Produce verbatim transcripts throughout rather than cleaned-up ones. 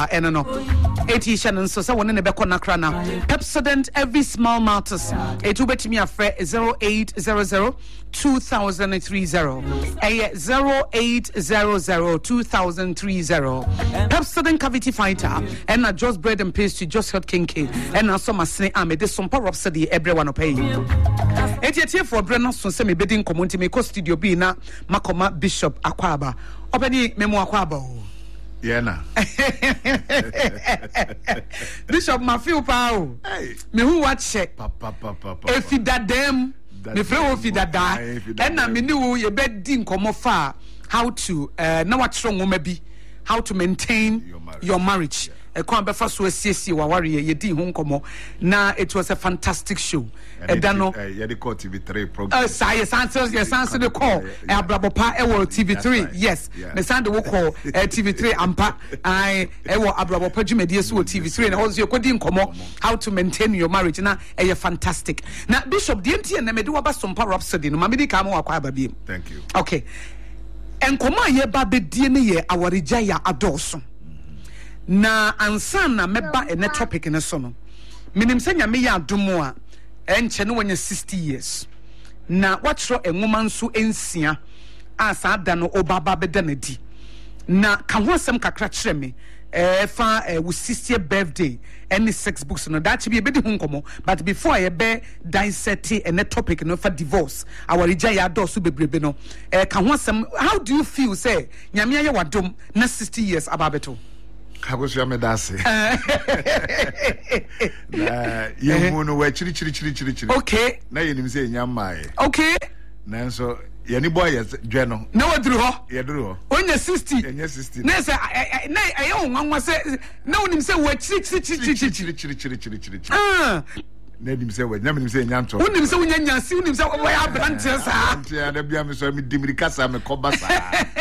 eno no eti shan so say won ne be konakra na Pepsodent every small matters etu betimi afre zero eight zero zero two thousand three zero eh zero eight zero zero two thousand three zero Pepsodent cavity fighter and na just bread and pastry just hot kinky and na so masne amede some power rhapsody everyone pay eti eti for bre na so say me bedin community me co studio bi na makoma Bishop Akwaba obani memo Akwaba o yeah na Bishop Mafio pa o me hu what check papa papa if that them me frɛ wo fi dada ɛna me ne wo ye bedi nkomo fa how to uh, na what strong woman be how to maintain your marriage, your marriage. E kon be fa so asiesie wa ware ye di ho nkomo na it was a fantastic show ɛda no ye dey call T V three program uh say santos yes santos dey call e abrabo pa e wo T V three yes me sand wo call T V three ampa ai e wo abrabo pa dwumadi so T V three na wo so kodi nkomo how to maintain your marriage na e fantastic na Bishop D M T na me de wo ba sompa rhapsody no ma me di ka mo akwa aba bi thank you okay enkomo ye ba be die ne ye awarija ya adoso na ansa na meba ene topic ne so no minim senya me ya adomo a enche no wanya sixty years na watro enwoma nso ensia a sa da no obaba beda na di na ka ho asem kakra kire me eh fa eh, wo sixtieth birthday any sex books no that be be di ho nkomo but before I be dissect ene topic no for divorce our rija ya do so bebrebe no eh ka ho asem how do you feel say nyame aye wadom na sixty years ababeto Kagosu amedase. Na yemu no we chiri chiri chiri chiri chiri. Okay. Na yenim se nyamae. Okay. Nanso yani boy yes dwe no. Na wadru ho. Ye dru ho. Onya sixty. Enya sixty. Na se na aye onwanwa se na onim se we chiri chiri chiri chiri chiri chiri chiri chiri. Ah. Na dim se we nyam nim se nyanto. Onim se wonya nyansi onim se wo ya branche sa. Antia da bia me so me dimri kasa me koba sa.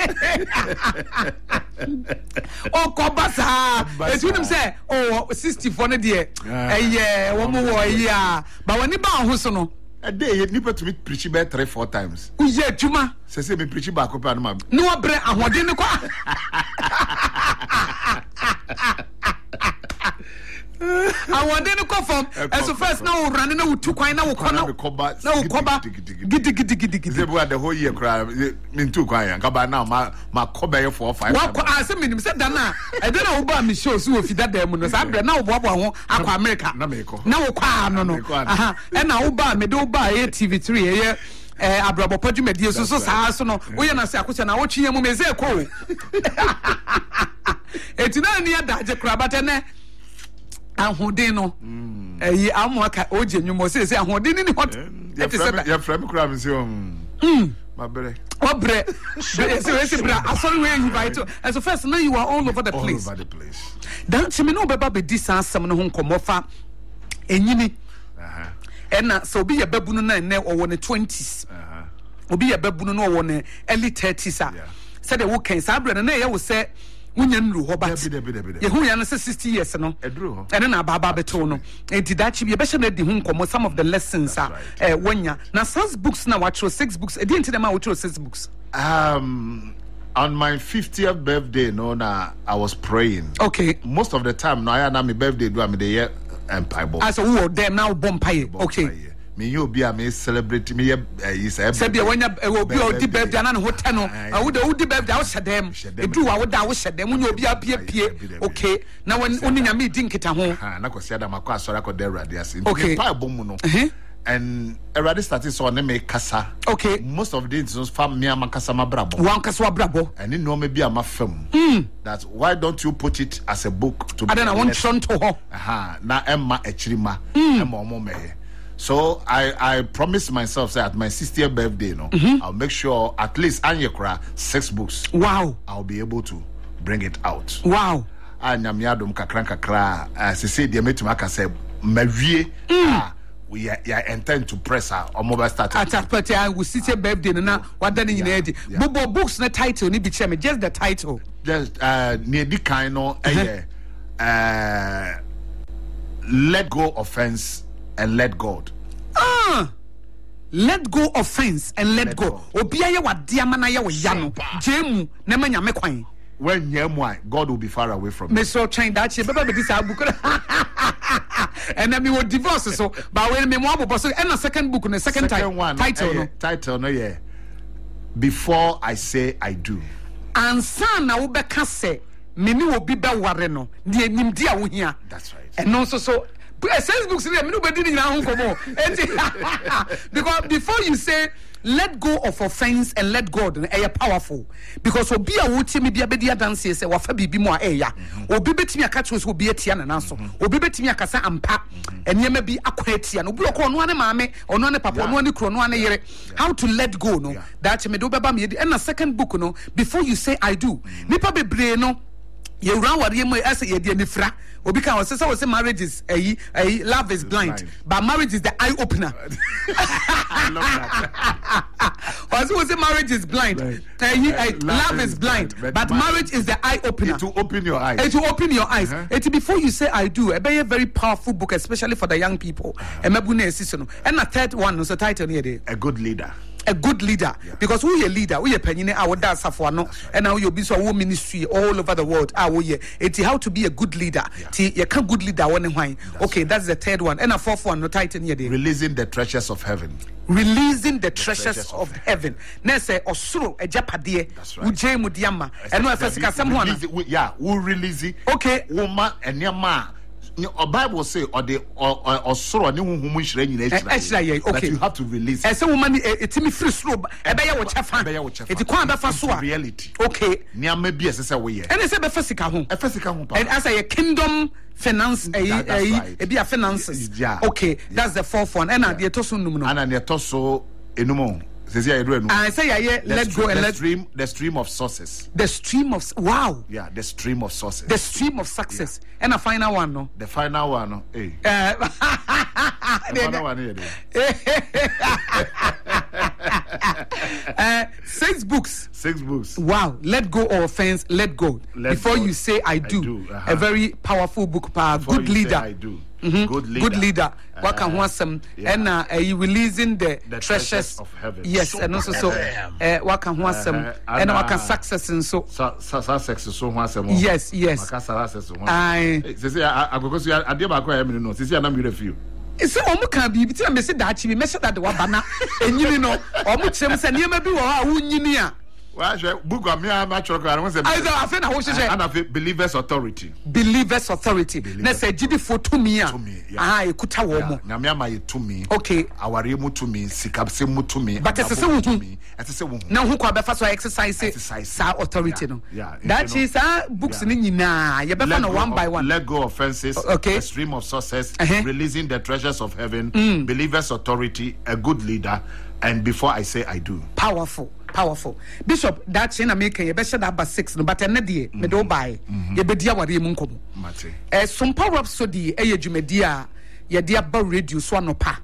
Oh, Kobasa. As you say, oh, sixty-four ne de. Eh, wo mo wo ya. But when ni ba ho so no. A day you need to meet preach be three four times. Uye juma. Se se me preach ba ko pa no ma. No abre ahode ne kwa. I want to go from as first now running out to quite now. No, Koba, giddy giddy giddy giddy. The whole year cry in two quite and now my my Koba for five. What I said, said Dana. I don't know about me shows who if that them was I'm now Bobo, Aqua America. No, no, no, no. And now buy me do buy T V three. Eh, abrabo podi media so so saa so no wo ye na se akocha na wo twie mu meze ko etina ni adaje krabata ne ahode no eh amoaka oje nwumo se se ahode ni hot e se ya frame kra me se um mabere obre se se bra asori we invite as so first now you are all over the place all over the place dan me no beba be di sansam no ho nkomofa enyini aha ena so obi ye babunu na ne owo ne twenties aha obi ye babunu no owo ne early thirties a said the wo kan sa bra na ye wo se wunya nru ho bat ye hu ya no sixty years no edru ho ene na baba beto no enti da chi be be she na di hu nkomo some of the lessons are eh wonya na six books na watch six books e di enti dem a watch six books um on my fiftieth birthday no na I was praying. Okay, most of the time no I na my birthday do am the year empire ball as who them now bompaye. Okay, me you be a me celebrate me is a say be when you be o di birthday na ho te no wo de wo di birthday wo hye dem edu wa wo da wo hye dem wo obi apie pie. Okay, na when oni nya me di nkita ho ha na kwasi ada makwa asori akọ der rade ase okay pa bom mu no and already started so na me kasa. Okay, most of the things fam me amakasa mabrabo wan kasa wabrabo and no me be amafam that why don't you put it as a book to I don't want to ho aha na emma echirima emma omo me. So I I promised myself that at my sixtieth birthday, no, mm-hmm. I'll make sure at least Anyekra six books. Wow! I'll be able to bring it out. Wow! And I'm kakran kakra. As I said, the metumaka said, "Marie, ah, we are intend to press her on mobile start." At that party, I will see your birthday na what done in the Bobo books na title ni bicheme just the title. Just uh near the kind of uh let go offense. And let God. Ah, let go offense and let, let go. Obiya ye wadiama na ye wo ya no. Jemu na manya me kwan. when Yemwa, God will be far away from you. Mister Chain that she baby this book. And then we will divorce so but when me more boss and a second book on the second, second one title eh, no title no yeah. Before I say I do. And son na wo beka say me ni obi be ware no de nim dia wo hia. That's right. And also so Facebook say me no be di na ho komo. Because before you say let go of offense and let God eh powerful because obi a wo tie me bia be dia dance say wa fa bibi mu a eh ya obi betimi aka cho so obi atia na naso obi betimi aka sa ampa enema bi akwa atia no obi ko ono ane maame ono ane papa ono ane kro ono ane yere how to let go no that me do beba me and a second book no before you say I do nipa bebre no ye ran ware mu ase ye de nifra obi kan say say marriage is eh eh love is blind, blind but marriage is the eye opener. I love that. Also say marriage is blind. Right. Uh, he, uh, love, love is, is blind, blind but, but marriage is the eye opener. It will open your eyes. It will open your eyes. Uh-huh. It before you say I do. A very very powerful book, especially for the young people. And uh-huh. and a third one is the title here. A good leader. A good leader, yeah. Because we a leader, we a penny our dad safwano, right. And now you'll be so a ministry all over the world. Ah, we it's how to be a good leader. Yeah. You can't good leader one why. Okay, right. That's the third one, and a fourth one. No title here. Releasing the treasures of heaven. Releasing the, the treasures, treasures of, of heaven. Nese osuro ejapade. Uje mudiama. And no first someone. Yeah, we release it. Okay. Woman and your ma. Or Bible say or the or or sorrow ni humu nhire nyina okay. That you have to release. E say woman e me free slow e be ya wo chefa. E ti kwa be fa so a reality. Okay. Niam be ese say we ye. And say be fa sika ho. E fa sika ho pa. And as a kingdom finance e e be a finances. Yeah. Okay, yeah. That's the fourth one. And the to so num no. And the to so enumo. I say yeah, yeah let go and the let stream the stream of sources. The stream of wow. Yeah, the stream of sources. The stream of success. Yeah. And a final one no. The final one no. Hey. Uh, the final one here. uh, six books. Six books. Wow. Let go of offense. Let go. Let Before go. You say I do. I do. Uh-huh. A very powerful book. Pa, good leader. I do. Mm-hmm. Good leader. Good leader. Uh, what can want some and uh, uh, releasing the, the treasures, treasures of heaven. Yes, so, and also so uh, what can want some uh, and what can success and so success so want some. Yes, yes. I say I go so I dey back where me no. Say na me review. Ese omo kan bi bi ti me say da chi bi me say that the wabana enyini no omo kyem say niam bi wo ha wo nyini a book of me am actually I want to say I feel na wo hye and of believers authority believers authority na say gidi for to me a ah ekuta wo mo na me am aye to me okay aware mu to me sikapse mu to me but ese se wo hu ese se wo hu na hu kwa be fa so exercise sa authority no that is ah books ni nyina ye be fa no one by one let go offenses okay. The stream of success uh-huh. Releasing the treasures of heaven mm. Believers authority a good leader and before I say I do powerful powerful Bishop that chain America you better that about six no but ene de me do buy ye be dia ware mu nkomo mate eh some power up so di eh dwumadi a ye de aba radio so anopa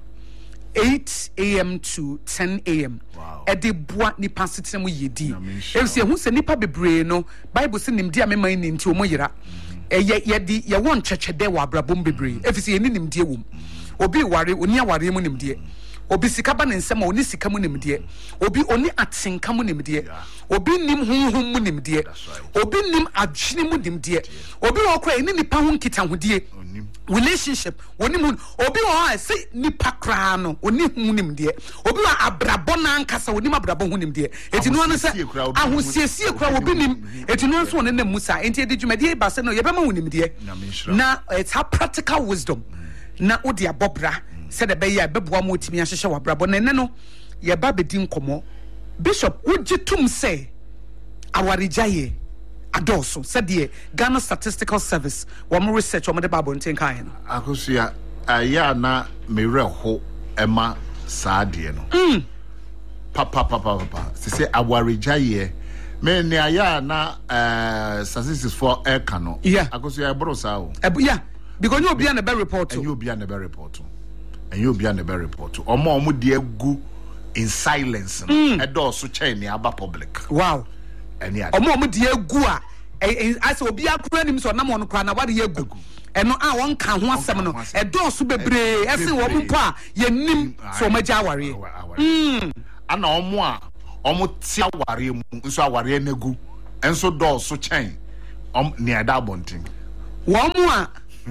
eight a.m. to ten a.m. Wow. E de boa nipa setena mu yedi e se hu se nipa bebre no Bible se nimdi a mema ni nti o mo yira e ye ye di ye won chechede wa abrabom bebre e fi se ye ni nimdi ewom obi ware oni aware mu nimdi obi sika ba ne nsema oni sika mu nimde obi oni atenka mu nimde obi nim honhom mu nimde obi nim adwene mu nimde obi wo kra ni nipa ho nkita hodie relationship oni mu obi wo ha se nipa kra no oni hu nimde obi wa abrabo na ankasa oni mabrabo hu nimde eti no no se ahosiesie kra obi nim eti no so ne musa enti edi dwumade ba se no ye be ma hu nimde na it's how practical wisdom na odi abobra said the bay beboa mo timi ahyehyɛ wabrabo na ne no ye ba bedi nkomo Bishop ujitum say awarejaye adoso said the Ghana Statistical Service wo mo research wo mo de ba bonten kan no akosua aya na mereho ema saade no mm papa papa papa se say awarejaye me ne aya na eh statistics for air cano yeah akosua ebro sa o yeah because you be an be report and you be an be report and you be an be report omo omo de agu in silence mm. e do so chain ni aba public wow and ya omo omo de agu a as obi akura nim so na mo no kwa na wade agu eno a won ka ho asem no e do so bebre ese wo mpo a ye nim so magya aware mm ana omo a omo ti aware mu nso aware na agu enso door so chain um near that bunting Womwa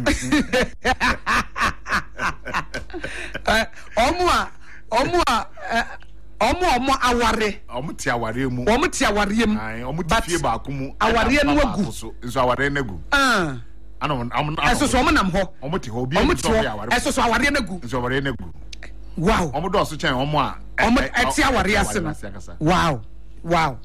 Omwa Omwa Omo omo aware omo ti aware mu omo ti aware mu ai omo ti fie ba akumu aware no agu nso aware na agu ah ana omo eso so omo nam ho omo ti ho bi omo ti ho eso so aware na agu nso aware na agu wow omo do so chen omo a omo eti aware ase no wow wow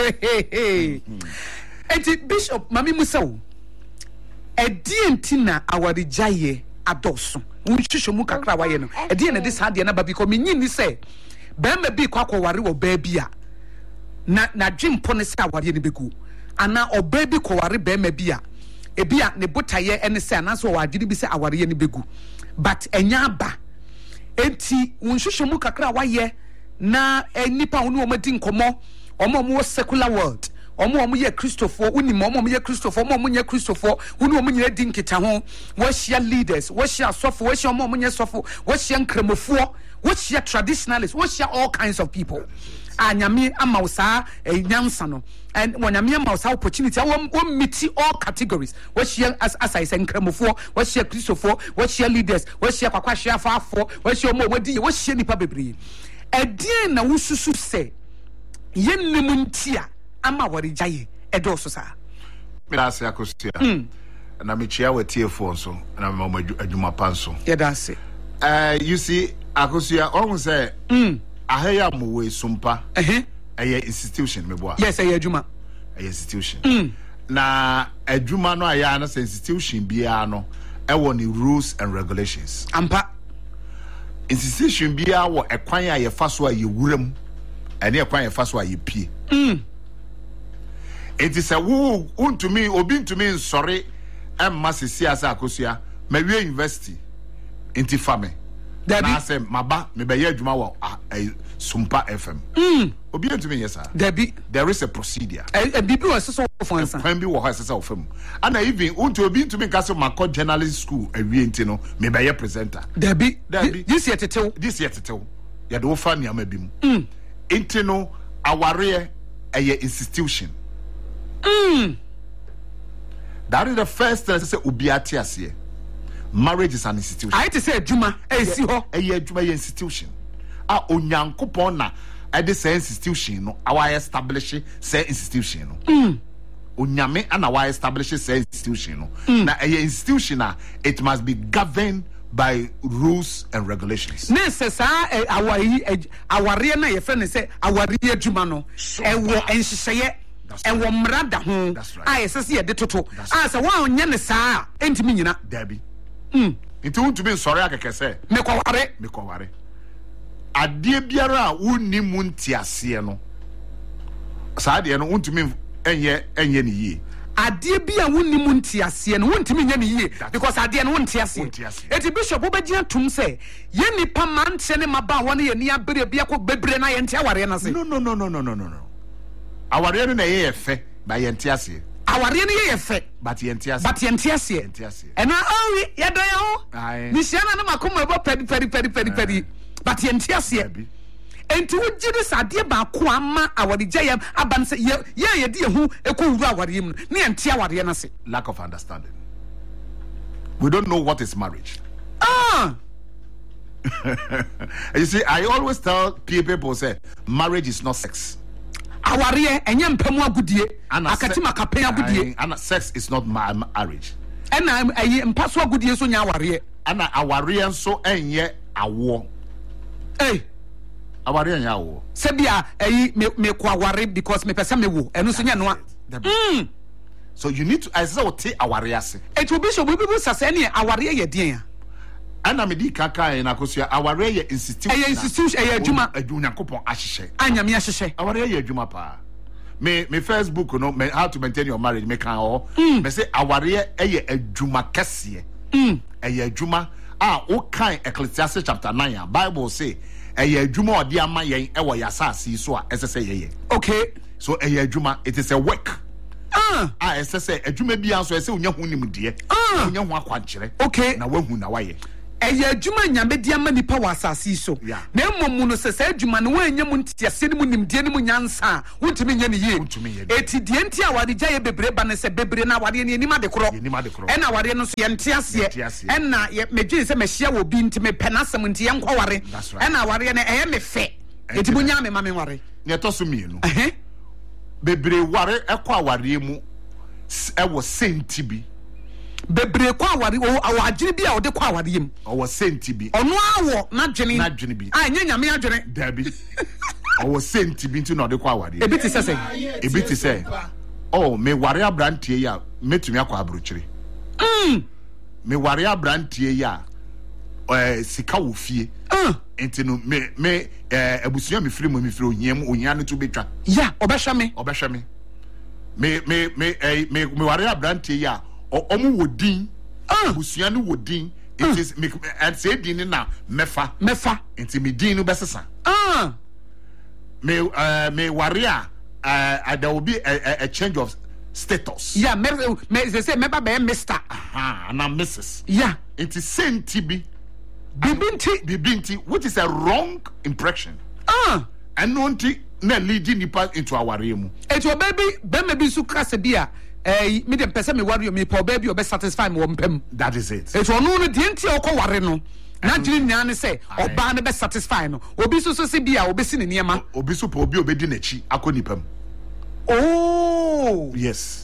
enti bishop mami musa wo edi entina aware jaye adoso unhwehwe mu kakra waye no edi na de sa de na ba because menyi ni say bema bi kwa kware wo ba bi a na na dwempo ne sa aware ne begu ana oba bi kware bema bi a ebi a ne botaye ene se ana so wagire bi se aware ne begu but enya aba enti unhwehwe mu kakra waye na enipa wonu o madi nkomo omo mo secular world omo omo ye Christopher unimo omo ye Christopher omo omo ye Christopher unu omo nyina di nkita ho wo share leaders wo share sofo wo share omo omo nye sofo wo share nkremofo wo share traditionalists wo share all kinds of people anyame amausa enyansa no and wonyame amausa opportunity wo meet all categories wo share as as I say nkremofo wo share Christopher wo share leaders wo share kwakwa share afafo wo share omo wadi wo share nipa bebre edien na wo susu se yennem ntia ama wari jaye edo so sa me da se akosia na me chia watiefo so na me mo adwuma panso ye da se eh you see akosia on say mm ahaya mo we sumpa eh eh institution me boa yes eh adwuma eh institution mm. na adwuma no aya na institution bia no e wo ni rules and regulations ampa institution bia wo ekwan ya ye fa so a ye wuram ene ekwan ye fa so a ye pie mm it is a woo unto me obi to me sorry em masisi asa akosua mawie university inti fame na say maba me be ye adwuma wo Sumpa F M mm obi to me yes sir debi there is a procedure e bibi wo so for answer kan bi wo ha sesa wo fam ana even unto obi to me ka say mako journalist school awie nti no me be ye presenter debi debi this year tetew this year tetew ya do fa niam abim mm nti no aware eye institution. Mm. That is the first thing I say ubiati ase. Marriage is an institution. I to say Juma, eh si ho. Eh Juma institution. Ah onyankopon na e de say institution no awa establish say institution no. Mm. Onyame ana wa establish say institution no. Mm. Na eh institution na it must be governed by rules and regulations. Ne se sa awari awari na ye friend say awari adwuma no e wo enhyehyeye and one mrada home. I say a detoto. I say one yen sa entimina. Debbie. Hmm. It won't be sorry, I can say. Mekoware, Mekoware. A dear Biara, wouldn't muntia sieno. Sadi and won't mean and ye and ye. A dear Bia wouldn't muntia sien, won't mean any ye, because I didn't want to see. It's a bishop Obadia Tum say, Yenny Paman send him about one year near Biako Bebrena and Tawarena. No, no, no, no, no, no, no. Our real na ye fe by entiasi. Our real ye fe but entiasi. But entiasi. Entiasi. And now oh ya do yo. Misiana na makoma bo pedi pedi pedi pedi pedi. But entiasi. Enti wo gide sade ba ko ama awari jayam aban se ye ye de hu ekowuru awari im ne enti awari na se. Lack of understanding. We don't know what is marriage. Ah. You see, I always tell people say marriage is not sex. Aware enye mpamu agudie akati makapen agudie and sex is not marriage and I ayi mpaso agudie so nya aware and aware so enye awo eh aware enye awo sebia ayi me ko aware because me pesa me wo eno so nya no mm so you need to as so te aware ase it will be so we people say na aware ye den ana me di kaka na akosua aware ye institution eh institution eh adwuma adwunyakopon ahyehye anyame ahyehye aware ye adwuma pa me me Facebook no me how to maintain your marriage me kan ho me say aware ye adwuma kese mm eh adwuma ah o kan Ecclesiastes chapter nine Bible say eh adwuma odi ama yen e wo yasase so a ese say ye okay so eh adwuma it is a work ah ah ese say adwuma bia so ese onya hu nimdie onya hu akwankyere okay na wahu na waye ɛyɛ adwuma nyame de ama nipa wɔ asase so Yeah. na mmom no sɛ sɛ adwuma no wɔanya mu ntiase no mu nimdeɛ no mu nyansa a wontumi nyɛ ne yie Wontumi nyɛ ne yie. eti deɛ nti awade gya yɛ bebree ba ne sɛ bebree na awade no anim ade korɔ Yɛnim ade korɔ. ɛna awade no nso yɛnte aseɛ Yɛnte aseɛ. ɛna yɛ- medwene sɛ mahyia wɔ bi nti mepɛ n'asɛm nti yɛnkɔware That's right. ɛna awareɛ no ɛyɛ me fɛ Ɛnti eti na- monya me ma me nware ne to so mienu ɛhɛ bebree ware ɛkɔ awareɛ mu s- ɛwɔ senti bi bebree kɔ aware o awɔ agyene bi a ɔde kɔ awareɛ mu ɔwɔ senti bi ɔno awɔ n'adwene N'adwene bi. a ɛnyɛ nyame adwene dabi ɔwɔ senti bi nti na ɔde kɔ awareɛ ebi te sɛ sɛ ebi te sɛ oh me ware abranteɛ yi a metumi akɔ aburokyire mm me ware abranteɛ yi a ɛɛ sika wɔ fie uh, nti no me me ɛɛ abusua mi firi mu mi firi ohia mu ohia no to betwa ya ɔbɛhwɛ me ɔbɛhwɛ me me me me ɛɛ me me ware abranteɛ yi a ɔ- ɔmo wɔ din uh, abusua no wɔ din nti me ɛsɛ din no na mɛfa mɛfa nti me din no bɛsesa uh, me ɛɛ me ware a ɛɛ there will be a, a, a change of status ya mɛ mɛ sɛ sɛ mɛba bɛyɛ mister aha ana missus ya nti senti bi bibi nti bibi nti which is a wrong impression uh, ɛno nti na lead nipa into awareɛ mu eti ɔbaa bi bɛrima bi nso kasa bi a ɛyi mi de mpɛ sɛ mi wari o mi pɛ ɔbaa bi a ɔbɛ satisfy mi wɔ mpɛm that is it eti ɔno no deɛ nti a ɔkɔ ware no n'adwene nyinaa ne sɛ Aye. ɔbaa no bɛ satisfy no obi nso so se bi a obesi ne nneɛma obi so pɛ obi a obɛdi n'akyi akɔ nipa mu ooo yes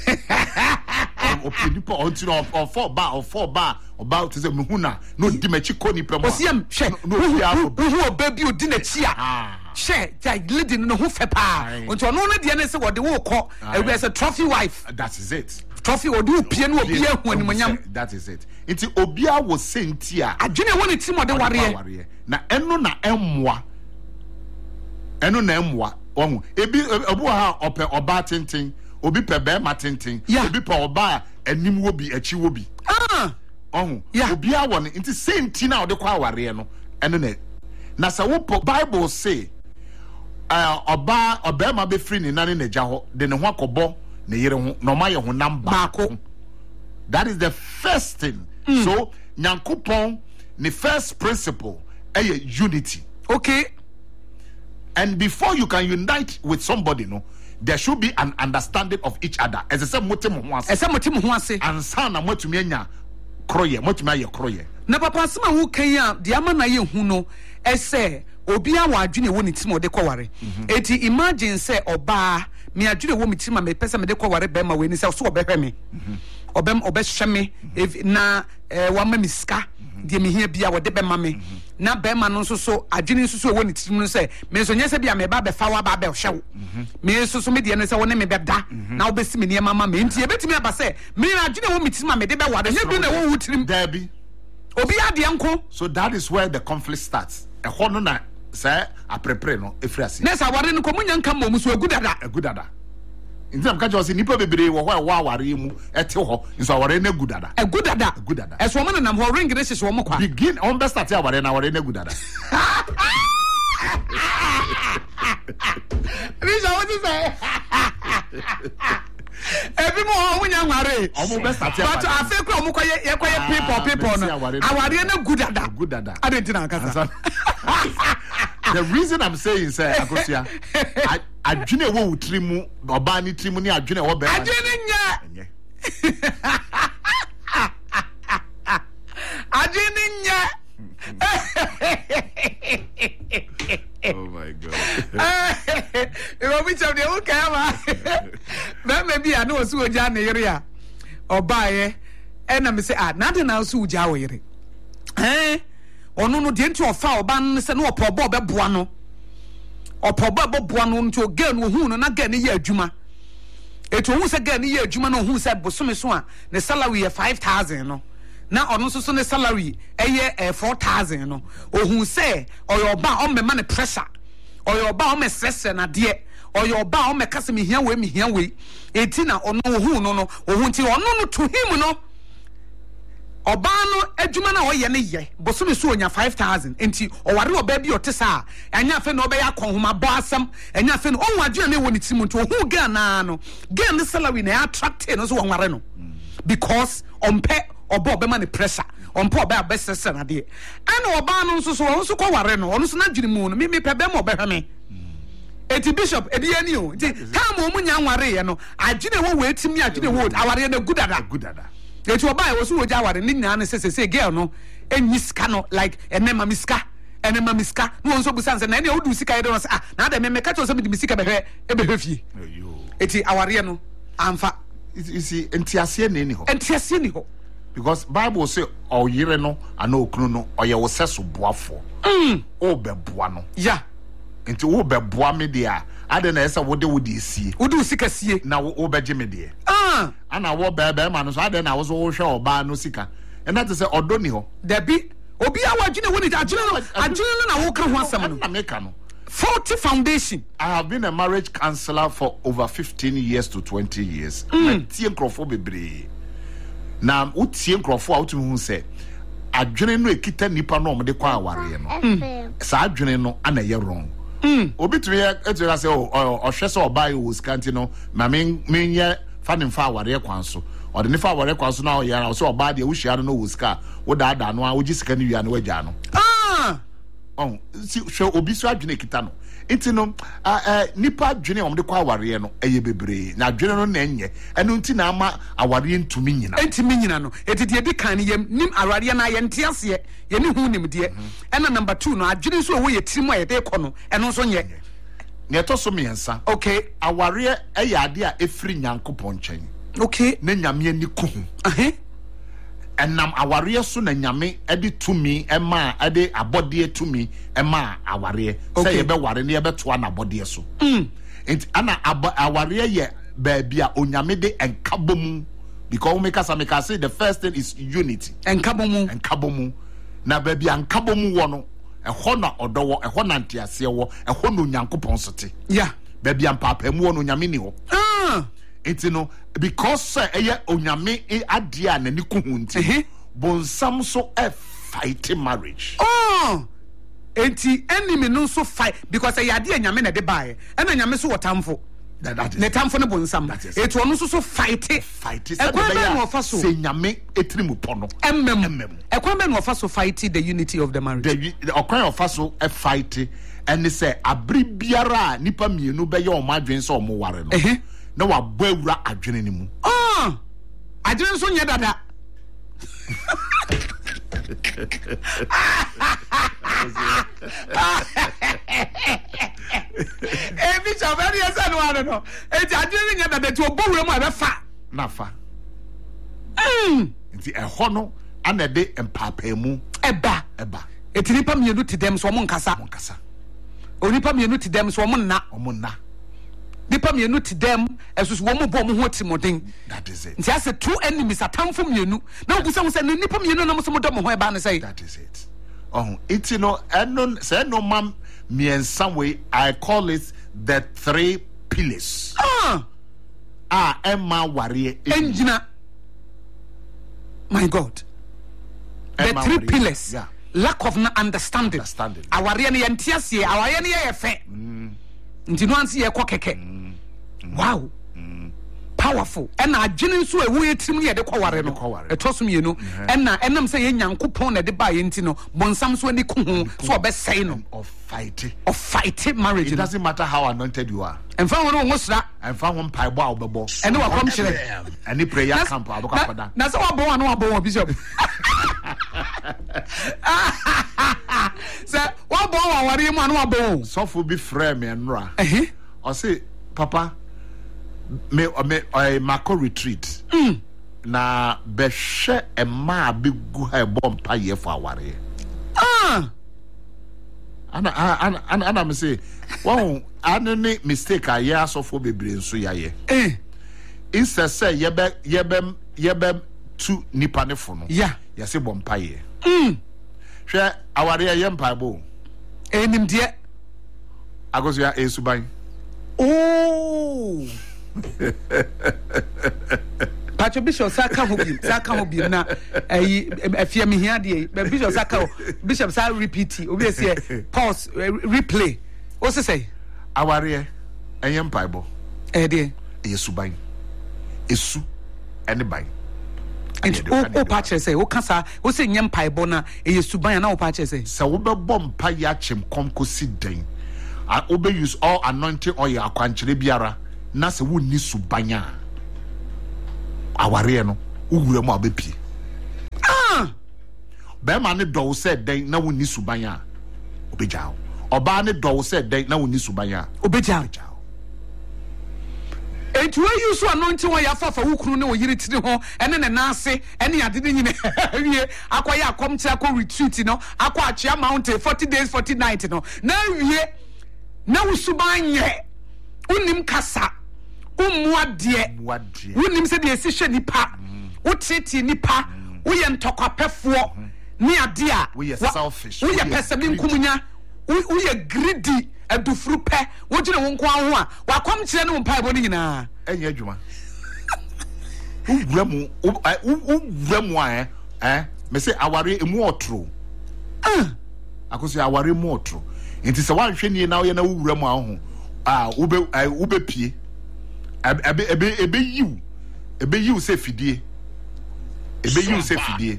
ɔpɛ nipa ɔnti na ɔfɔ ɔba ɔfɔ ɔba ɔba te sɛ mehu na na odi m'akyi kɔ nipa mu a osiam hwɛ na obi afɔ bi huhu ɔbaa bi odi n'akyi a ah hwɛ gya lady no ne ho fɛ paa Aye. nti ɔno no deɛ ne sɛ wɔde wo kɔ Aye. ɛwɛ sɛ trophy wife that is it trophy wɔde wo pie no obi ehu animonyam that is it nti obiara wɔ senti a adwene ɛwɔ ne tirim ɔde ɔde kɔ wareɛ awareɛ na ɛno na ɛmmoa ɛno na ɛmmoa ɔho ebi ebi wɔ ha a ɔpɛ ɔbaa tenten obi pɛ bɛrima tenten Yeah. obi pɛ ɔbaa a anim wɔ bi akyi wɔ bi ah ɔho Yeah. obiara wɔ ne nti senti na ɔde kɔ awareɛ no ɛno na na sɛ wopɔ bible say ɛɛ ɔbaa ɔbɛrima bɛfiri ne nane n'agya hɔ de ne ho akɔbɔ ne yere ho na ɔma yɛ ho nam baako. Baako. That is the first thing. Mm. So, Nyankopon, the first principle, is unity. okay And before you can unite with somebody, no, there should be an understanding of each other. As I said, motem once. ɛsɛ mo te mo ho ase And sana motumenya kroye, motumaya kroye. na papa asɛm a wokan a deɛ ama na yɛ hu no ɛsɛ obiara wɔ adwene ɛwɔ ne tirim a ɔde kɔware eti imagine sɛ ɔbaa me adwene ɛwɔ me tirim a mepɛ sɛ mede kɔware bɛrima wɔ ani sɛ so ɔbɛhwɛ me ɔbɛm ɔbɛhwɛ me if- na ɛɛ wama me sika deɛ mehia bia wɔde bɛma me na bɛrima no nso so adwene nso so ɛwɔ ne tirim no sɛ me nso nyɛ sɛ bia meba bɛfa wo aba bɛhwɛ wo me nso so me deɛ no sɛ wo ne me bɛda na wobɛsi me nneɛma ma me nti yɛbɛtumi aba sɛ me adwene ɛwɔ me tirim a mede bɛware nyɛ bi na ɛwɔ wo tirim Debbie. obi adeɛ nko So that is where the conflict starts. A hono na say a prepare no efrasi. na sɛ aware no kɔ munya nka mmɔ mu so agu dada A good dada. In some countries, nipa bebree wɔ hɔ a wa aware mu ɛte hɔ nso aware na gu dada. agu dada Agu dada. ɛso ɔmo nenam hɔ ring ne hyehyɛ ɔmo kwa Begin on best start aware na aware na gu dada. bisa wo ti sɛ ebi mu hɔ ɔmo nya nware Ɔmo bɛ start but aware. afei kura ɔmo kɔ yɛ yɛ kɔ yɛ Ah, people people bɛsi no aware na- awareɛ no gu dada Gu dada. adi nti na akasa The reason I'm saying say akosia adwene wo wutiri mu oba ni tiri mu ni adwene wo be. adi ne nya adi ne nya Oh my god. ìwọ bí kyɛw deɛ wọ́n kàn ma bɛrima bi a ne wɔ so wɔ gya ne yere a ɔbaayɛ ɛna mi sɛ a n'ade na so wɔ gya wɔ yere ɛɛ ɔno no deɛ nti ɔfa ɔba no sɛ ne ɔpɔ ɔbɔ ɔbɛboa no ɔpɔ ɔbɔ ɔbɛboa no nti ɔgɛɛ no ohun no na gɛɛ ne yɛ adwuma etu ohun sɛ gɛɛ ne yɛ adwuma na ohun sɛ bosome so a ne salary yɛ five thousand no na ɔno nso so ne salary ɛyɛ ɛɛ four thousand no ohun sɛ ɔyɛ ɔba a ɔmɛma ne pressure ɔyɛ ɔba a ɔmɛsrɛsrɛ n'adeɛ ɔyɛ ɔba a ɔmɛkasa mi hia wei mi hia wei eti na ɔno ohun no no ohun ti ɔno no to him no ɔbaa no adwuma na ɔyɛ ne yɛ bosome so onya five thousand nti ɔware ɔbaa bi ɔte saa ɛnya afei na ɔbɛyɛ akɔnhoma bɔ asɛm ɛnya afei na ɔhu adwene ne wɔ ne tirim nti ɔhu girl naa no girl ne salary na ɛyɛ attractive no so wɔnware no because ɔmpɛ ɔbɔ ɔbɛma ne pressure on po ba best na de ana oba no nso so won so ko ware no ono so na dwene mu no me me pebe mo be hwe eti bishop edi ani o eti time o munya nware ye no adwene wo we etimi adwene wo aware na gudada gudada eti oba ye wo so wo ja aware ni nyina na sese girl no enyi ska no like enema miska enema miska no nso busanse na ene odu sika ye do no ah na da me me ka to so me di sika be hwe e be hwe fie eti aware no amfa you see entiase na ni ho entiase ni ho because Bible say oyire no ana okunu no oye wo seso boafo mm o be boa no yeah enti wo be boa me dia ade na esa wo de wo de sie wo de sika sie na wo be gye me de ah ana wo be be ma no so ade na wo so wo hwe oba no sika e na te say odo ni ho da bi obi a wagene wo ni agene no agene no na wo ka ho asem no na me ka no forty foundation. I have been a marriage counselor for over fifteen years to twenty years. Mm. Tie nkrofo bebre. Na utie nkrofo a utumi hu se adwene no ekita nipa no omde kwa aware no. Sa adwene no ana ye wrong. Mm. Obi tumi etu na se o ohwe se oba ye woskanti no ma men menye fa ne fa aware kwan so. O de ne fa aware kwan so na o ye na so oba de wo hia no woska wo da da no a wo gi sika ne wia no wagya no. Ah on si hwe obi so adwene kita no enti no eh nipa adwene omde kwa aware no eye bebre na adwene no na enye eno nti na ama aware ntumi nyina ntumi nyina no etiti edi kan yem nim aware na ye ntiase ye ne hu nim de ena number two no adwene so wo ye tirim a ye de kɔ no eno so nye ne to so miensa okay aware eye ade a efiri nyankopɔn nkyɛn okay na nyame ani ku hu eh enam aware so na nyame ede tumi ema ede abode tumi ema aware say ye be ware ne ye be to na abode so mm ent ana aware ye baabi a onyame de enkabomu because we make us make us say the first thing is unity enkabomu enkabomu na baabi enkabomu wo no ehɔ na ɔdɔwɔ ehɔ na ntiase wo ehɔ no nyankopɔn sote yeah baabi ampapa mu wo no nyame ni ho ah enti no because eye onyame ade a nani ku hu nti bonsam so e fight marriage oh enti enemy no so fight because eye ade nyame na de bae ena nyame so wotamfo ne tamfo ne bonsam eti ono so so fight fight e kwa be no ofa so se nyame etirimu pono emmem e kwa be no ofa so fight the unity of the marriage the okwan ofa so e fight ene se abri biara nipa mienu be ye o madwen se o mo ware no na wa bawura adwene ni mu ah adwene so nye dada eh bi so very yes no ano no e ti adwene nye dada ti obowura mu a be fa na fa mm nti ehɔ no ana de empapa mu eba eba eti nipa mienu ti dem so mo nkasa mo nkasa onipa mienu ti dem so mo nna mo nna nipa mienu ti dem esusu wo mo bo mo ho timoden that is it nti ase two enemies atamfo mienu na obusa mo se nipa mienu na mo so mo do mo ho e ba ne say that is it oh iti no eno say no mam me in some way I call it the three pillars ah ah emma ware engina my god the Emma three Wari. pillars Yeah. lack of understanding Understanding. aware ne yentiase aware ne ye fe nti no anse ye kɔ keke wow powerful and adwene nso ewu yetirim ye de kɔware no etosum ye no ɛna ɛnam sɛ ye nyankopɔn na de ba ye nti no bonsam so ani ku hu so obɛsɛe no of fight of fight marriage it doesn't matter how anointed you are and fa wono wo sra and fa hom pai bo a obebo ɛne wa kom kyerɛ any prayer camp aboka koda na sɛ wabɔ wa no wabɔ wa bishop sɛ wabɔ wa ware mu anu wabɔ so for be frame me nra eh o say papa me me I mako retreat mm. na behwe e ma abegu ha e bom pa ye for aware ah ana ana ana ana me say wow any mistake a ya so for bebre nso ya ye eh instead say ye be ye be ye be tu nipa ne fo no yeah ye say bom pa ye mm hwe aware ye mpa bo enim de agoso ya esuban oh Pacho Bishop Saka Hobi, Saka Hobi na eh afia me hia de Bishop Saka Bishop Saka repeat obi say pause replay o se say aware enye mpaibo eh de esuban esu ene ban and o patches say o kasa o say nyem paibo na e suban na o patches say so we be bom pa ya chem kom kosi den a obe use all anointing oil akwankyere biara na se wo ni subanya aware no ugure mu abepie ah be ma ne do se den na wo ni subanya obejao oba ne do se den na wo ni subanya obejao enti we use anointing oil afafa wo kunu ne wo yiri tiri ho ene ne nase ene ade ne nyine wie akoya akom kira ko retreat no akwa achia mountain forty days forty nights no na wie na wo subanye unim kasa umuade unim se de esihwe nipa utiti nipa uye ntokopefo ni ade a we selfish we pesemi nkumunya uye greedy adufuru pe wo gire wo nko aho a wakom kire ne wo mpaebo ni nyina enye adwuma ugwemu ugwemu a eh me say aware emu otro ah akoso aware mu otro nti se wanhwe nie na wo ye na wuremu aho ah ube ube pie ebe ebe ebe yiw ebe yiw se fidie ebe yiw se fidie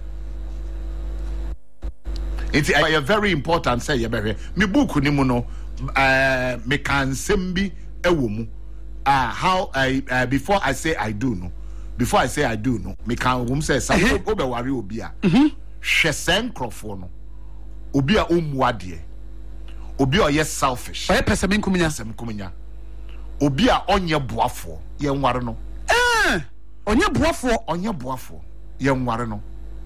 it's uh, very important say ye behwe me book ni mu no uh, me kan sembi ewo mu ah how I uh, before I say I do no before I say I do no me kan wom say say obe ware obi a hwe sen crofo no obi a omuade obi a ye selfish oye pesemi nkuminya sem nkuminya obi a onye boafo ye nware no eh onye boafo onye boafo ye nware no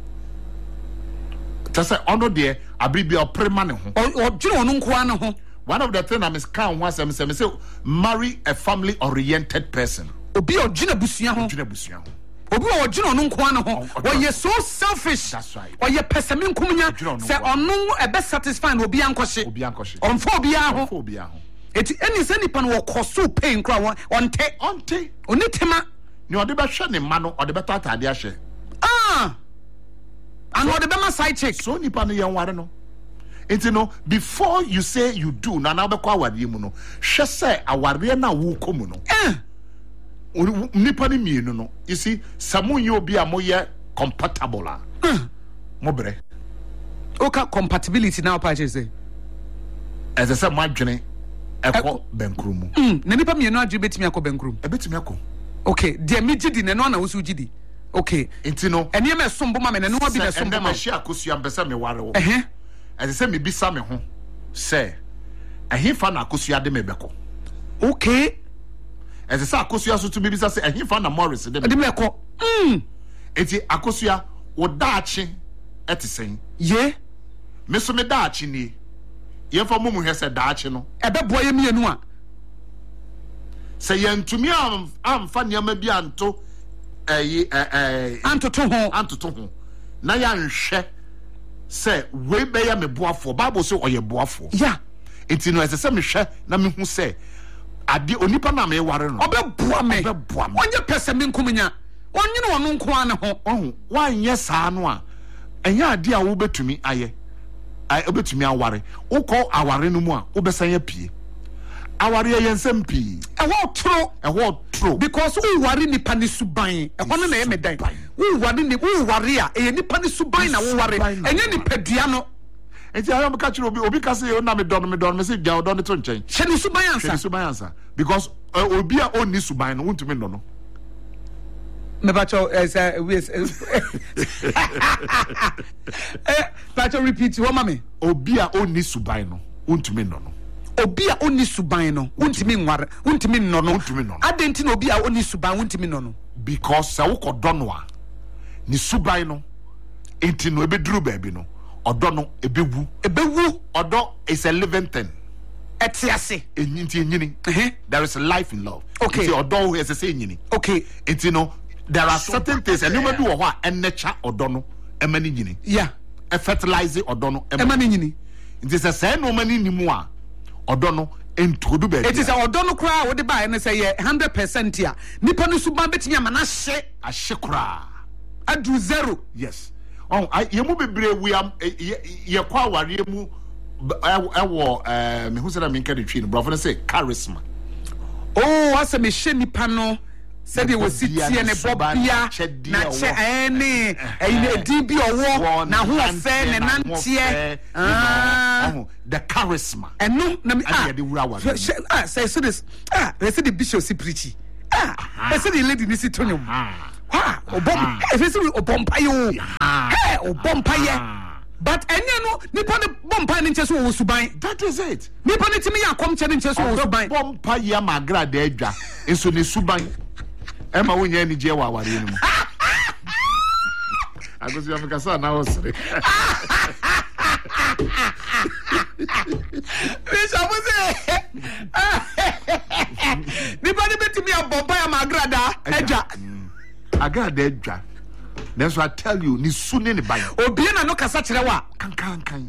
tase ono de abribia oprema ne ho odwene ono nko an ho. One of the things I'm can once I'm say marry a family oriented person obi odwene busua ho odwene busua ho obi odwene ono nko an ho we so selfish. That's right. Oye pesemi nkuminya se ono e be satisfy obi ankɔhye obi ankɔhye onfo obi a ho onfo obi a ho eti eni se nipa no wɔkɔso pain kra onte onte oni tema ni ɔde bɛhwɛ ne ma no ɔde bɛtɔ atade ahye ah and ɔde bɛma side chick so nipa no yɛn ware no enti no before you say you do na na bɛkɔ aware mu no hwɛ sɛ aware na wo kɔ no eh nipa ni mienu no you see samu yi obi a mo yɛ compatible a mo brɛ okay compatibility now pa say as I said my adwene ekɔ bankuru mu mm na nipa mienu adwene betimi akɔ bankuru mu e betimi akɔ okay de mi gidi na no na wo su gidi okay enti no eni me sombo ma me na no bi na sombo ma hye akosua mpesa me ware wo eh as I said me bisa me ho say ehefa na akosua de me bɛkɔ okay as I said akosua so to me bisa say ehefa na Morris de me bɛkɔ mm enti akosua wo daachi etisen ye me so me daachi ni ye fa mumu hwe se daachi no ɛbɛboa ye mienu a se ye ntumi am amfa niam bi anto eh eh antoto ho antoto ho na ya nhwe se we be ya me boafo bible say oye boafo ya enti no ese se me hwe na me hu se ade onipa na me ware no ɔbɛboa me ɔbɛboa me onye pese me nkuminya onyene wono nko an ho ohu wanyɛ saa no a ɛnya ade a wo betumi ayɛ ai obetumi aware wokɔ aware no mu a wobɛsan ya pie aware yɛ nsɛm pii ɛhɔ toro ɛhɔ toro because wo ware nipa ni suban ɛhɔ no na yɛ me dan wo ware ni wo ware a ɛyɛ nipa ni suban na wo ware ɛnyɛ nipa dua no enti ayɔ me ka kyerɛ obi obi ka sɛ na me dɔn me dɔn me sɛ gya dɔn ne to nkyɛn hyɛ ni suban ansa hyɛ ni suban ansa because uh, obi a onni suban no wontumi ndɔ no me bacho as uh, we eh bacho repeat what mama obi a onni suban no wontumi ndɔ no obi a onni suban no wontumi nware wontumi nnɔ no wontumi nnɔ no adenti na obi a onni suban wontumi nnɔ no because sa wo kɔdɔ no a ni suban no enti no ebeduru baabi no ɔdɔ no ebewu ebewu ɔdɔ is a living thing ɛte ase enyinti enyini there is a life in love okay enti ɔdɔ is a say enyini okay enti no there are certain things and nobody wɔ hɔ a ɛnɛcha ɔdɔ no ɛma ni nyini yeah ɛ fertilize ɔdɔ no ɛma ni nyini nti sɛ sɛ no ma ni nimu a ɔdɔ no entodu baabi it is ɔdɔ no kura a wo de ba ne sɛ yɛ one hundred percent a nipa no suban betimi ama na hye ahye kura adu zero yes oh ye mu bebre we am ye kwa aware mu ɛwɔ eh me hu sɛ na me nka de twi no brofo say charisma oh asa me hye nipa no said it was city and a bobia na che any a D B or na who affair and nantie ah the charisma and no na ah say so this ah they say the bishop si preachy ah they say the lady ni si tonium ah obom eh say obom payo eh obom paye but any no nipa ne bompa ne nche so wo suban. That is it. Nipa ne timi yakom che ne nche so wo suban. Bompa ya magra de adwa enso ne suban e ma wonya ni je wa aware ni mu agosi Africa sa na osre Bishop say nipa ne betimi ya bompa ya magra da adwa agra de adwa. That's what I tell you, ni sune ni bayo. Obi na no kasa kire wa kan kan kan.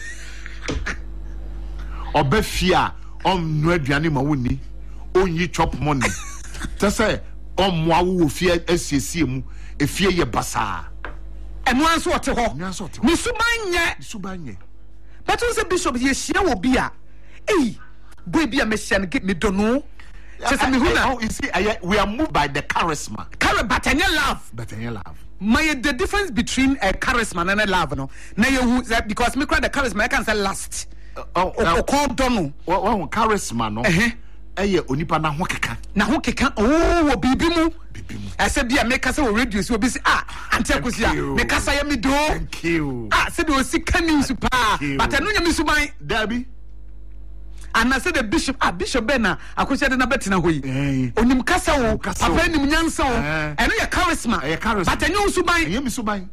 Obefia on no aduane ma woni. Onyi chop money. Te say on moa wo fie asiesie mu, efie ye basa. Eno anso ote ho. Ni anso ote. Ni subanye, subanye. But when the bishop ye hia wo bia. Eh, boy bia me hia get me do no. Just me huna. You see, we are moved by the charisma. Charisma, but any love. But any love. My the difference between a charisma and a love, no. Now you because me cry the charisma, I can say last. Oh, oh, call dono. Oh, charisma, no. Eh, eh, onipa na ho keka. Na ho keka. Oh, bibi mu. Bibi mu. I said, "Bia make us a radio, so be say ah, ante akusia. Make us a me do." Thank you. Ah, said we see can super. But I know you miss my Debbie. And I said the bishop, ah, Bishop Bena, I could say the Nabetina Hui. Onim Kasa, Papa Nim Yanso, and your charisma, a charisma, but I know Subai, you miss Subai.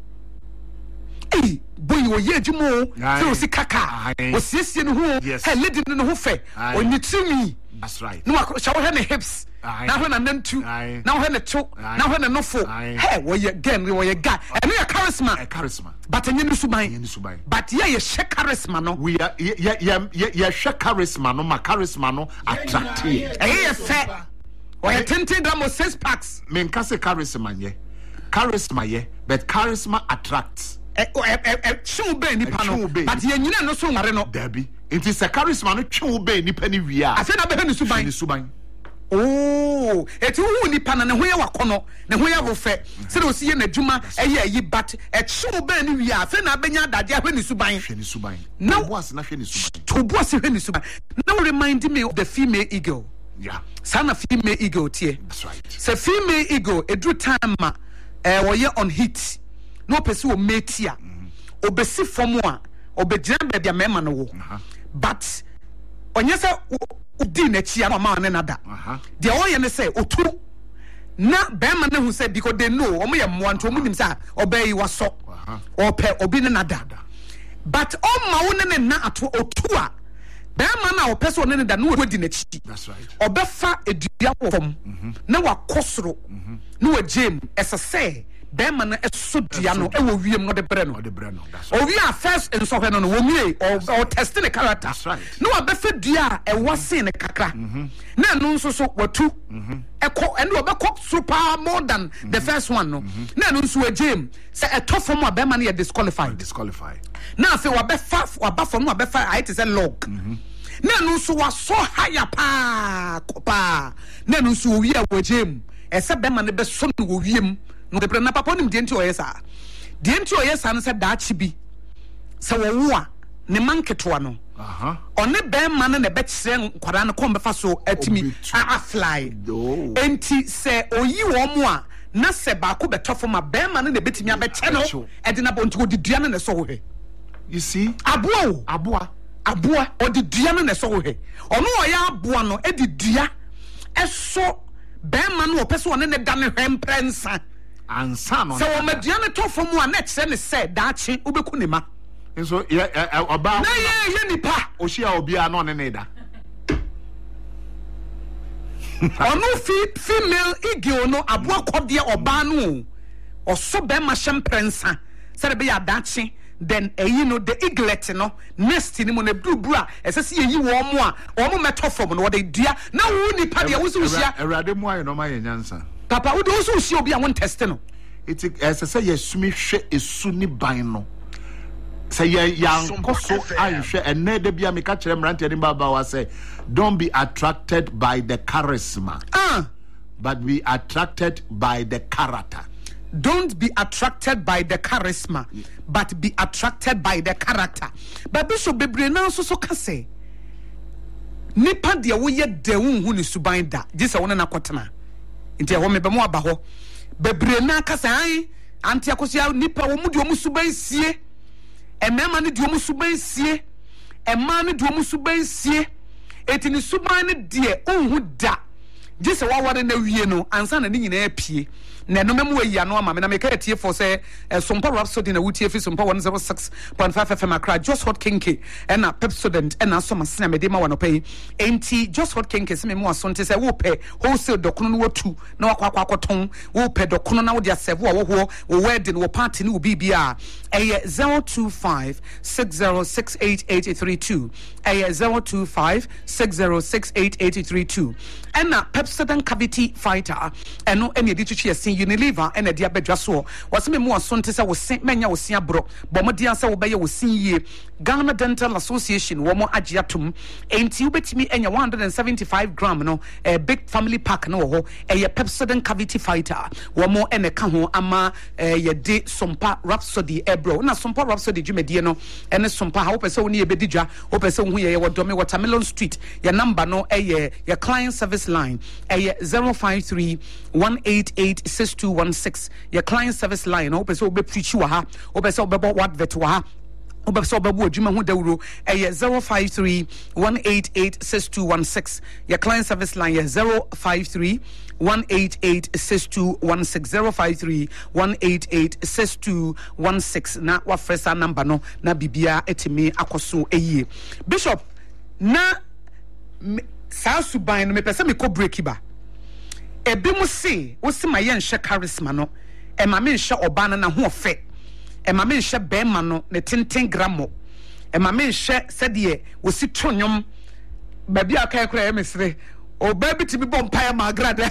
Eh, boy, you were yet more, so see Kaka, was sissing who had lived in the Hoofe, or you to me. That's right. No, I shall have the hips. Now when I'm then two, now when a two, now when a no four. Hey, well, you again, we were a guy, and we are charisma, a charisma. But I knew Subai, but yeah, you share charisma, no. We are, yeah, yeah, yeah, share charisma, no, my charisma, no, attractive. Eh, fair. Or a tinted drum of six packs. Men can say charisma, yeah, charisma, yeah, but charisma attracts. Eh, eh, show be ni pano, but you know no so marino. Debbie, it is a charisma, no show be ni penny we are. I said, I bet you Subai, Subai. Oh, it's who ni pana na hoya wakono na hoya wo fe se do si ye na djuma eye yi bat e chu ba ni wi a fe na benya dade ahwe ni suban hwe ni suban na boss na hwe ni suban to boss hwe ni suban now remind me of the female eagle. Yeah, sana female eagle tie. That's right. Se female eagle edru time ma eh wo ye on hit no pese wo metia obesi fom a obegyina ba bia mema no wo but onye se udi na chia no ma ne nada de o ye ne say otu na be ma ne hu say because they know omo ye mo anto omo nim say obey waso ope obi ne nada but o ma wo ne na ato otu a be ma na ope so ne nada no odi na chi. That's right. Obefa edua fom na wakosoro na wa jem esese be ma na esodua no e wo wiem no de bre no de bre no. That's right. O wi a first enso hwe no no wo mie o test the character. That's right. No abefa dua e wase ne kakra na no nso so watu eko ene obekọ super more than the first one no na no nso jem say e to fom a be ma na ye disqualified disqualified na fe wabefa wabafa no abefa I te say log na no nso waso higher pa pa na no nso wi a wagem ese be ma ne be so no wiem no de na papa nim de nti oyesa de nti oyesa no se daachi bi se wo wo a ne manketo no aha one be ma ne be kire nkwara no kom be fa so atimi a fly enti se oyi wo mo a na se ba ko betofo ma be ma ne ne betimi abeche no e de na bo nti ko didua ne so wo he. You see aboa aboa aboa o de dua ne so wo he ono oya aboa no e de dua e so be ma no opese one ne da ne hwemprensa ansa no so wo medua ne tofo mu a na kire ne se daachi obeku ne ma so ya oba na ye ye nipa o hia obi a no ne ne da ono fi female eagle no aboa kode oba no o so be ma hwemprensa se be ya daachi then eyi no the eaglet no nest ni mo na brubru a esese yeyi wo mo a wo mo metofom no wo de dua na wo nipa de wo so hia awrade mu ayo no ma ye nyansa papa wo de wo so hia obi a won test no it esese ye sumi hwe esu ni ban no say ye yankoso ahwe enne de bia me ka kire mrante ni baba wa say don't be attracted by the charisma ah but be attracted by the character. Don't be attracted by the charisma, but be attracted by the character. But Bishop Bebrena so so can say, Nipa dia wo ye de wonhu ni suban da. Gisa wona na kwotena. Nti ho mebe mo aba ho. Bebrena ka say an anti akosia nipa wo mu de omu suban sie. Emema ne de omu suban sie. Emma ne de omu suban sie. Eti ni suban ne de onhu da. Gisa wa ware na wie no ansa na ni nyina apie. Na no memu ayi ano ama me na me ka tie for say Sompa Rhapsody na wutie fi Sompa one oh six point five F M Accra Just Hot Kinky and a Pepsodent and a Soma Sina me de ma wano pay enti Just Hot Kinky se me mu asonte say wo pe wholesale dokono no watu na wakwa akwa akoton wo pe dokono na wo dia serve wo wo wo wedding wo party ni wo bibia eh zero two five six zero six eight eight three two eh zero two five six zero six eight eight three two and a Pepsodent cavity fighter and no any editu Unilever and a diabedra so was me more son to say was Saint Mania was Sia Bro, Bomodia Sawbaya was see Ghana Dental Association, Womo Agiatum, ain't you bet me and your one hundred seventy-five gram, no, a big family pack, no, a Pepsodent cavity fighter, Womo and a Kaho Ama, a de Sompa Rhapsody, Ebro, na Sompa Rhapsody, Jumediano, and a Sompa, hope so near Bedija, hope so we were Domi Watermelon Street, your number, no, a your client service line, a zero five three one eight eight six two one six, your client service line, hope so be preach you ha, hope so be what vetwa. Obeso babu adwuma ho dawuro eh zero five three one eight eight six two one six, your client service line is zero five three one eight eight six two one six, zero five three one eight eight six two one six. Na wa first number no na bibia etimi akoso eyi Bishop na sa suban no me pese me ko break ba ebi mu se wo se ma ye nhwe charisma no e ma me nhwe oba na ho ofe e ma me nhwe be ma no ne tenten gramo e ma me nhwe sede wo si tonyom ba bia kai kura e mesre o ba bi tibi bom pae ma grada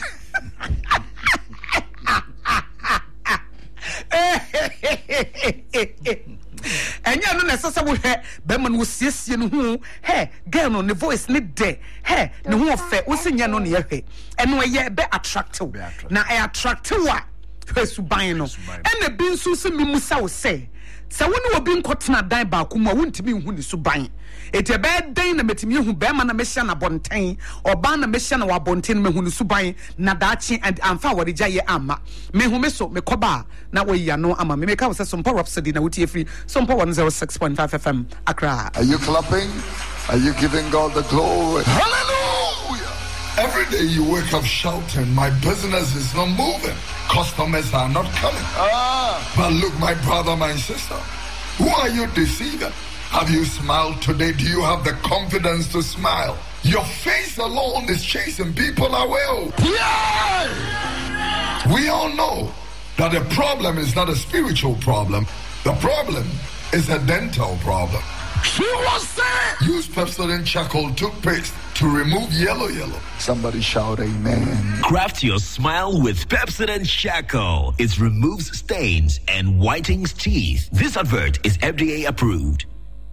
enya no na sasa wo hwe be ma no siesie no hu he girl no ne voice ne de he ne ho ofe wo se nya no ne ye hwe eno ye be attractive na e attractive wa suban no ena bi nso se mi musa wo se se wo ne obi nkotena dan ba ko mu wontimi hu ne suban ete be dan na metimi hu be ma na mehia na bonten oba na mehia na wa bonten me hu ne suban na daachi and amfa wori gyaye ama me hu me so me koba na wo ya no ama me me ka wo se Sompa Rhapsody na wutie free Sompa one oh six point five F M Accra. Are you clapping? Are you giving God the glory? Hallelujah! Every day you wake up shouting, my business is not moving. Customers are not coming. Ah. But look, my brother, my sister, who are you deceiving? Have you smiled today? Do you have the confidence to smile? Your face alone is chasing people away. Yeah! We all know that the problem is not a spiritual problem. The problem is a dental problem. She was saying, use Pepsodent charcoal toothpaste to remove yellow yellow. Somebody shout amen. Craft your smile with Pepsodent charcoal. It removes stains and whitens teeth. This advert is F D A approved.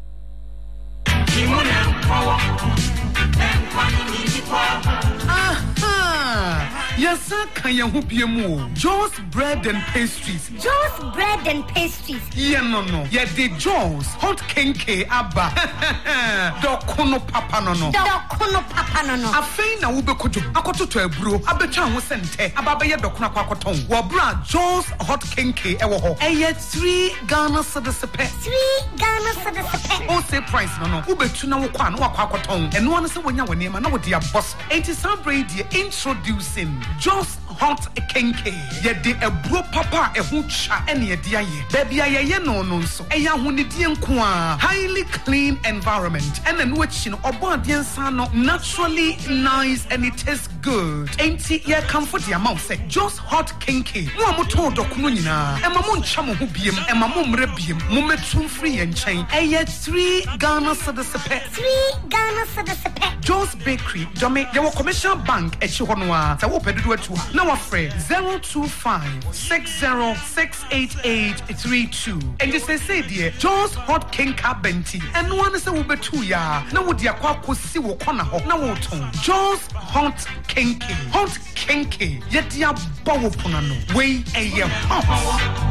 Yes, sir, can you hope you move? Joe's Bread and Pastries. Joe's Bread and Pastries. Yeah, no, no. Yeah, the Joe's Hot Kinky Abba. Dokono Papa no no. Dokono Papa no no. A fei na ube kojo. Akoto to ebro. Abecha ho sente. Ababa ye dokona kwa koton. Wabra Joe's Hot Kinky ewo ho. Eye three Ghana cedis per. three Ghana cedis per. O say price no no. Ube tu na wo kwa no kwa koton. Eno anu se wonya woni ma na wo dia boss. Enti Sabre dia introducing Joe's Hot Kinky. Ye de ebro papa ehu cha ene ye dia ye. Baby aye ye no no nso. Eya ho ne die nko a. Highly clean environment. Ene no achi no obo adie nsa no naturally nice and it tastes good. Enti ye comfort your mouth say Joe's Hot Kinky. Mo amoto dokuno nyina. Ema mo ncha mo ho biem. Ema mo mre biem. Mo metum free ye nchen. Eye three Ghana cedis per. three Ghana cedis per. Joe's Bakery. Dome ye wo commercial bank echi ho no a. Sa wo pedudu atu a. Na wa frɛ zero two five six zero six eight eight three two. And you say say dear Joe's Hot Kinky Benti. And one say wo betu ya. Na wo dia kwa kosi wo kona ho. Na wo ton Joe's Hot kinky hot kinky yedia bawo ponano we eye hot.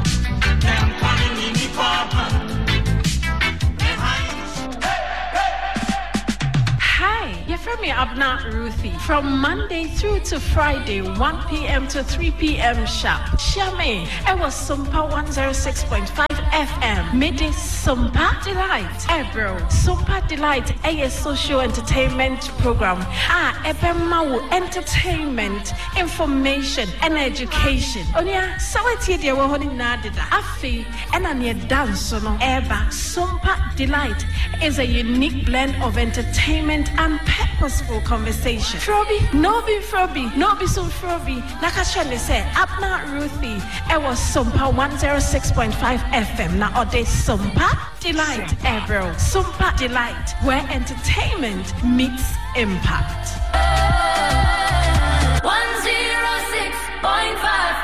You're from me, Abna Ruthie. From Monday through to Friday, one p.m. to three p.m. sharp. Shame, I was Sumpa one oh six point five F M. Midday Sumpa Delight. Eh, bro. Sumpa Delight, a social entertainment program. Ah, Ebemawu entertainment, information, and education. Onya, sawati de wo honi nadida. Afi, ena ne dance no. Eba, Sumpa Delight is a unique blend of entertainment and purposeful conversation. Frobi, no be Frobi, no be so Frobi. Nakashane say, Abna Ruthie, I was Sumpa one oh six point five F M. Now, ode Sumpa Delight, Ebro. Sumpa Delight, where entertainment meets impact. one oh six point five.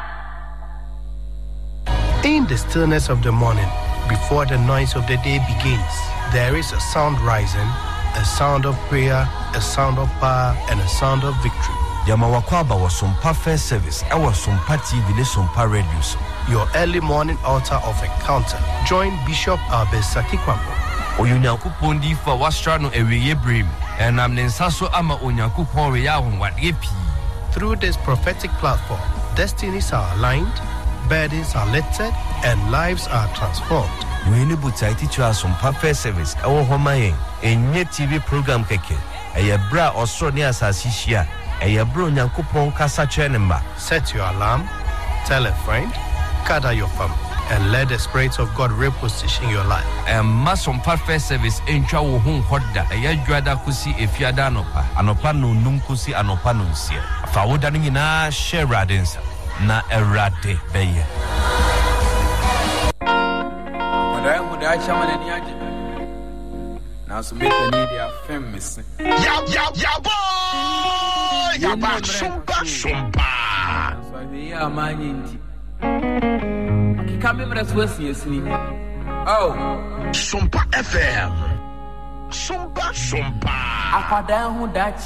In the stillness of the morning, before the noise of the day begins, there is a sound rising, a sound of prayer, a sound of power, and a sound of victory. Yamawakwaba was Sumpa First Service. I was Sumpa T V, Sumpa Radio. Your early morning altar of encounter. Join Bishop Albesaki Kwambo. Oyunyankupon di fa wastrano eweye brim. And I'm Nensaso ama Onyankupon reyahun wadepi. Through this prophetic platform, destinies are aligned, burdens are lifted, and lives are transformed. We need to teach us Sumpa First Service. Our home enye T V program keke. Eye bra osro ni asasishia. Eye bro Nyankupon kasa chenemba. Set your alarm, tell a friend, gather your family, and let the Spirit of God reposition your life. And Mason First Service entra wo hu hoda. Eye dwada kusi efiada anopa. Anopa no num kusi anopa no nsia. Fa woda no nyina share radensa na erade beye. I chairman any agent. Now, so make a media famous. Ya, ya, ya, boy! Ya, ba, sumpa, sumpa. So, we are my inti. I can't remember as well, yes, oh, Sumpa F M. Sumpa, sumpa. I found out who that